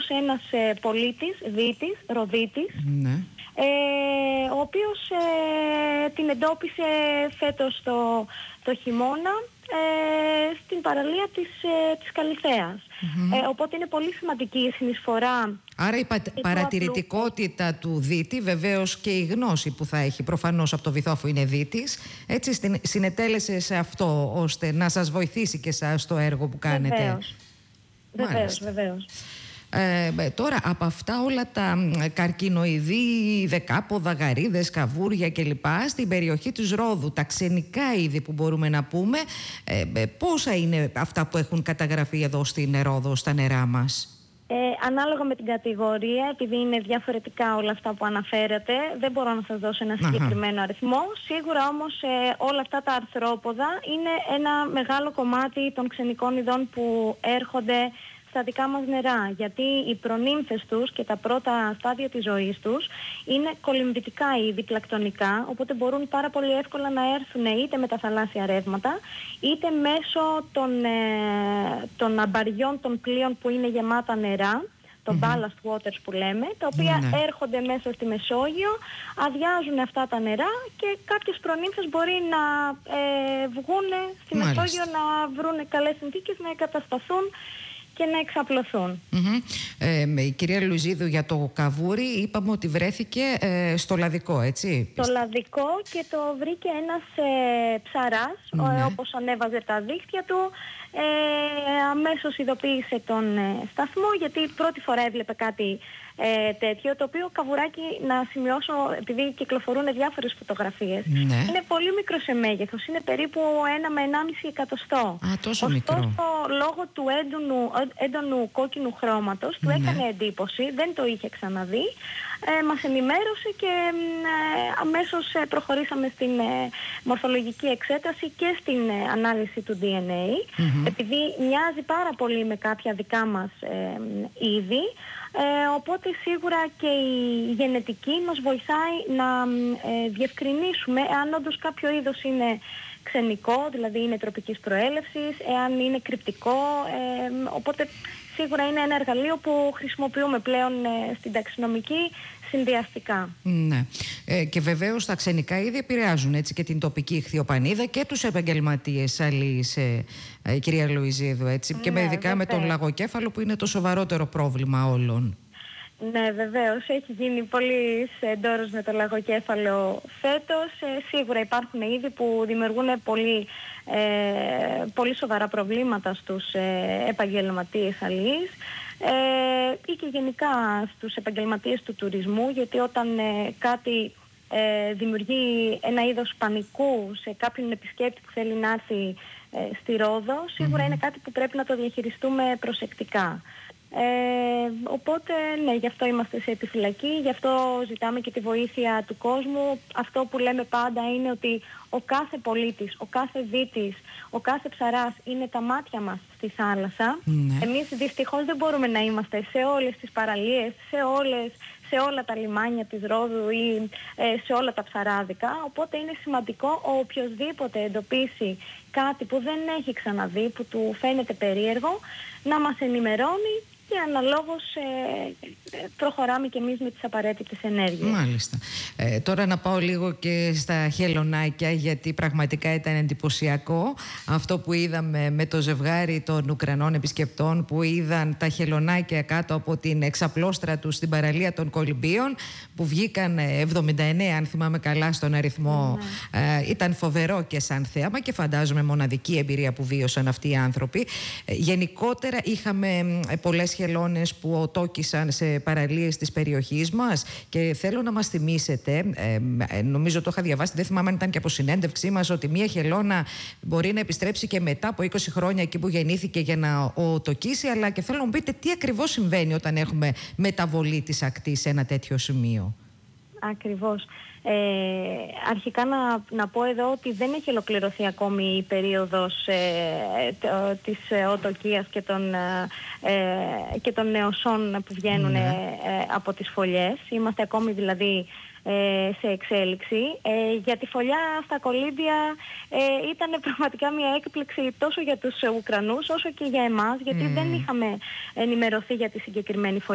αυτός ένας πολίτης, Δίτης, Ροδίτης, Ναι. ο οποίος την εντόπισε φέτος το χειμώνα στην παραλία της Καλιθέας. Οπότε είναι πολύ σημαντική η συνεισφορά. Άρα η παρατηρητικότητα του Δίτη, βεβαίως και η γνώση που θα έχει προφανώς από το βυθό, αφού είναι Δίτης, έτσι συνετέλεσε σε αυτό ώστε να σας βοηθήσει και εσάς στο έργο που κάνετε. Βεβαίως. Τώρα από αυτά όλα τα καρκινοειδή, δεκάποδα, γαρίδες, καβούρια κλπ. Στην περιοχή της Ρόδου, τα ξενικά είδη που μπορούμε να πούμε, πόσα είναι αυτά που έχουν καταγραφεί εδώ στην Ρόδο, στα νερά μας? Ανάλογα με την κατηγορία, επειδή είναι διαφορετικά όλα αυτά που αναφέρατε, δεν μπορώ να σας δώσω ένα συγκεκριμένο αριθμό. Σίγουρα όμως όλα αυτά τα αρθρόποδα είναι ένα μεγάλο κομμάτι των ξενικών ειδών που έρχονται στα δικά μας νερά, γιατί οι προνύμφες τους και τα πρώτα στάδια της ζωής τους είναι κολυμβητικά είδη, πλακτονικά, οπότε μπορούν πάρα πολύ εύκολα να έρθουν είτε με τα θαλάσσια ρεύματα, είτε μέσω των αμπαριών των πλοίων που είναι γεμάτα νερά, των ballast waters που λέμε, τα οποία έρχονται μέσα στη Μεσόγειο, αδειάζουν αυτά τα νερά και κάποιες προνύμφες μπορεί να βγουν στη Μεσόγειο, να βρουν καλές συνθήκες, να εγκατασταθούν και να εξαπλωθούν. Η κυρία Λουιζίδου, για το καβούρι είπαμε ότι βρέθηκε στο Λαδικό, έτσι? Στο Λαδικό, και το βρήκε ένας ψαράς, όπως ανέβαζε τα δίχτυα του, αμέσως ειδοποίησε τον σταθμό, γιατί πρώτη φορά έβλεπε κάτι τέτοιο, το οποίο καβουράκι, να σημειώσω, επειδή κυκλοφορούν διάφορες φωτογραφίες, είναι πολύ μικρό σε μέγεθος, είναι περίπου 1 με 1,5 εκατοστό. Τόσο μικρό. Ωστόσο, λόγω του έντονου κόκκινου χρώματος, του έκανε εντύπωση, δεν το είχε ξαναδεί, μας ενημέρωσε και αμέσως προχωρήσαμε στην μορφολογική εξέταση και στην ανάλυση του DNA, επειδή μοιάζει πάρα πολύ με κάποια δικά μας είδη, οπότε σίγουρα και η γενετική μας βοηθάει να διευκρινίσουμε εάν όντως κάποιο είδος είναι ξενικό, δηλαδή είναι τροπικής προέλευσης, εάν είναι κρυπτικό, οπότε σίγουρα είναι ένα εργαλείο που χρησιμοποιούμε πλέον στην ταξινομική συνδυαστικά. Ναι. Και βεβαίως τα ξενικά είδη επηρεάζουν, έτσι, και την τοπική ιχθυοπανίδα και τους επαγγελματίες αλείς, κυρία Λουιζίδου, έτσι, και ειδικά με τον λαγοκέφαλο που είναι το σοβαρότερο πρόβλημα όλων. Ναι, βεβαίως. Έχει γίνει πολύ εντόρος με το λαγοκέφαλο φέτος. Σίγουρα υπάρχουν είδη που δημιουργούν πολύ σοβαρά προβλήματα στους επαγγελματίες αλείς ή και γενικά στους επαγγελματίες του τουρισμού, γιατί όταν κάτι δημιουργεί ένα είδος πανικού σε κάποιον επισκέπτη που θέλει να έρθει στη Ρόδο, σίγουρα είναι κάτι που πρέπει να το διαχειριστούμε προσεκτικά. Οπότε ναι, γι' αυτό είμαστε σε επιφυλακή, γι' αυτό ζητάμε και τη βοήθεια του κόσμου. Αυτό που λέμε πάντα είναι ότι ο κάθε πολίτης, ο κάθε Δίτης, ο κάθε ψαράς είναι τα μάτια μας στη θάλασσα. Εμείς δυστυχώς δεν μπορούμε να είμαστε σε όλες τις παραλίες, σε όλα τα λιμάνια της Ρόδου ή σε όλα τα ψαράδικα, οπότε είναι σημαντικό ο οποιοσδήποτε εντοπίσει κάτι που δεν έχει ξαναδεί, που του φαίνεται περίεργο, να μας ενημερώνει και αναλόγως προχωράμε και εμείς με τις απαραίτητες ενέργειες. Μάλιστα. Τώρα να πάω λίγο και στα χελωνάκια, γιατί πραγματικά ήταν εντυπωσιακό αυτό που είδαμε με το ζευγάρι των Ουκρανών επισκεπτών που είδαν τα χελωνάκια κάτω από την εξαπλώστρα τους στην παραλία των Κολυμπίων, που βγήκαν 79 αν θυμάμαι καλά στον αριθμό. Ήταν φοβερό και σαν θέαμα και φαντάζομαι μοναδική εμπειρία που βίωσαν αυτοί οι άνθρωποι. Γενικότερα είχαμε πολλές χελώνες που οτόκησαν σε παραλίες της περιοχής μας, και θέλω να μας θυμίσετε, νομίζω το είχα διαβάσει, δεν θυμάμαι αν ήταν και από συνέντευξή μας, ότι μία χελώνα μπορεί να επιστρέψει και μετά από 20 χρόνια εκεί που γεννήθηκε για να οτοκίσει, αλλά και θέλω να μου πείτε τι ακριβώς συμβαίνει όταν έχουμε μεταβολή της ακτής σε ένα τέτοιο σημείο. Ακριβώς. Αρχικά να πω εδώ ότι δεν έχει ολοκληρωθεί ακόμη η περίοδος της οτοκίας και των νεοσών που βγαίνουν από τις φωλιές. Είμαστε ακόμη δηλαδή σε εξέλιξη. Για τη φωλιά στα Κολύμπια ήταν πραγματικά μια έκπληξη τόσο για τους Ουκρανούς όσο και για εμάς, γιατί δεν είχαμε ενημερωθεί για τη συγκεκριμένη φωλιά.